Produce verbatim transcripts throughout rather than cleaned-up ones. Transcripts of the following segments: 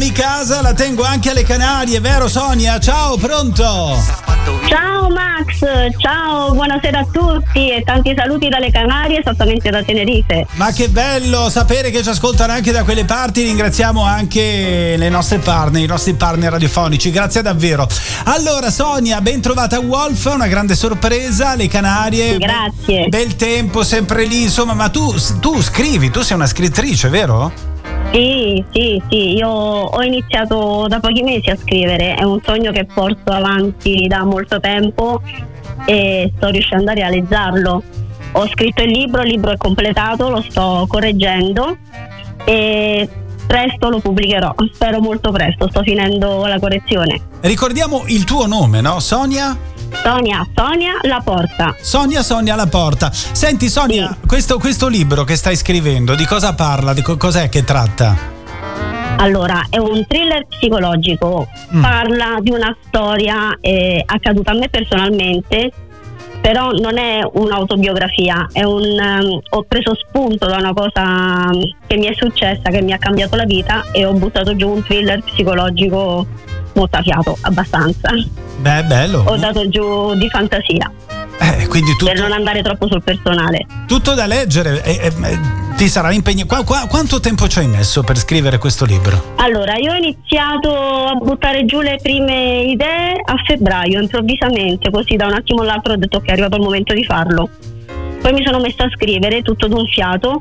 fuori casa, la tengo anche alle Canarie, vero Sonia? Ciao, pronto? Ciao Max, ciao, buonasera a tutti e tanti saluti dalle Canarie, esattamente da Tenerife. Ma che bello sapere che ci ascoltano anche da quelle parti. Ringraziamo anche le nostre partner, i nostri partner radiofonici, grazie davvero. Allora Sonia, ben trovata a Wolf, una grande sorpresa, le Canarie. Grazie. Bel tempo, sempre lì, insomma, ma tu, tu scrivi, tu sei una scrittrice, vero? Sì, sì, sì, io ho iniziato da pochi mesi a scrivere, è un sogno che porto avanti da molto tempo e sto riuscendo a realizzarlo. Ho scritto il libro, il libro è completato, lo sto correggendo e presto lo pubblicherò, spero molto presto, sto finendo la correzione. Ricordiamo il tuo nome, no? Sonia? Sonia, Sonia Laporta. Sonia, Sonia Laporta. Senti Sonia, sì. questo, questo libro che stai scrivendo, di cosa parla? Di co- cos'è che tratta? Allora, è un thriller psicologico, mm. parla di una storia eh, accaduta a me personalmente, però non è un'autobiografia, è un um, ho preso spunto da una cosa che mi è successa, che mi ha cambiato la vita e ho buttato giù un thriller psicologico molto a fiato, abbastanza. Beh, bello. Ho dato giù di fantasia. Eh, quindi tutto, per non andare troppo sul personale. Tutto da leggere. Eh, eh, ti sarà impegnato. Qu- qu- quanto tempo ci hai messo per scrivere questo libro? Allora, io ho iniziato a buttare giù le prime idee a febbraio, improvvisamente, così da un attimo all'altro ho detto che è arrivato il momento di farlo. Poi mi sono messa a scrivere tutto d'un fiato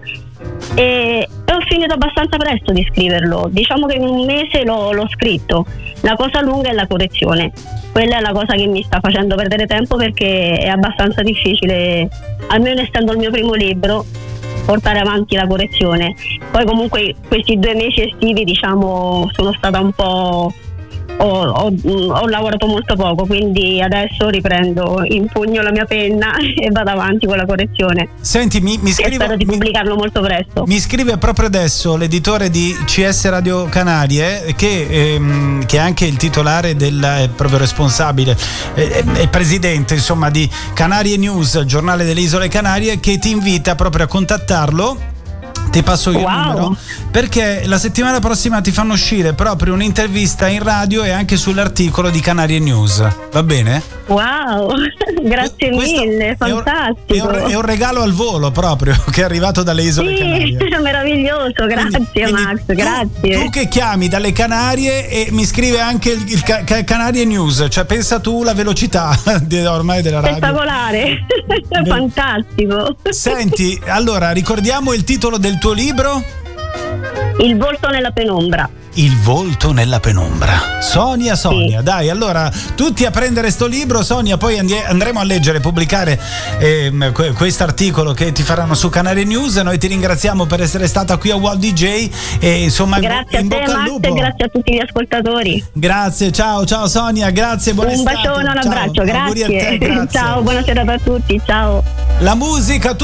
e, e ho finito abbastanza presto di scriverlo. Diciamo che in un mese l'ho, l'ho scritto. La cosa lunga è la correzione. Quella è la cosa che mi sta facendo perdere tempo, perché è abbastanza difficile, almeno essendo il mio primo libro, portare avanti la correzione. Poi comunque questi due mesi estivi, diciamo, sono stata un po'... Ho, ho, ho lavorato molto poco, quindi adesso riprendo in pugno la mia penna e vado avanti con la correzione. Senti, mi, mi scrive, spero di pubblicarlo mi, molto presto. Mi scrive proprio adesso l'editore di C S Radio Canarie, che, ehm, che è anche il titolare del è proprio responsabile è, è presidente insomma di Canarie News, giornale delle Isole Canarie, che ti invita proprio a contattarlo. Ti passo io wow. il numero, perché la settimana prossima ti fanno uscire proprio un'intervista in radio e anche sull'articolo di Canarie News, va bene? Wow, grazie Questo mille, fantastico. È un, è, un, è un regalo al volo proprio che è arrivato dalle Isole sì, Canarie. Sì, meraviglioso, grazie quindi, Max, quindi grazie. Tu, tu che chiami dalle Canarie e mi scrive anche il, il ca- Canarie News, cioè pensa tu la velocità di, ormai della radio. Spettacolare, fantastico. Senti, allora ricordiamo il titolo del tuo libro? Il volto nella penombra. Il volto nella penombra. Sonia, Sonia, sì. Dai, allora tutti a prendere sto libro, Sonia, poi andie- andremo a leggere e pubblicare eh, que- questo articolo che ti faranno su Canarie News. Noi ti ringraziamo per essere stata qui a Wow D J e insomma grazie in, in a te bocca al Max lupo. E grazie a tutti gli ascoltatori. Grazie, ciao, ciao Sonia, grazie, buona un estate. bacione, un abbraccio, ciao, grazie. te, grazie. Ciao, buonasera a tutti, ciao. La musica tu